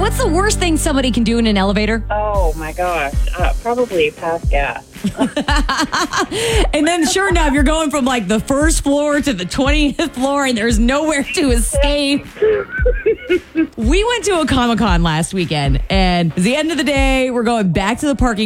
What's the worst thing somebody can do in an elevator? Oh my gosh. Probably pass gas. And then sure enough, you're going from like the first floor to the 20th floor and there's nowhere to escape. We went to a Comic-Con last weekend and at the end of the day, we're going back to the parking